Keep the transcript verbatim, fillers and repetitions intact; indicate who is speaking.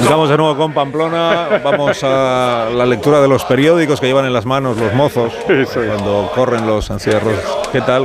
Speaker 1: Estamos de nuevo con Pamplona. Vamos a la lectura de los periódicos que llevan en las manos los mozos cuando corren los encierros. ¿Qué tal?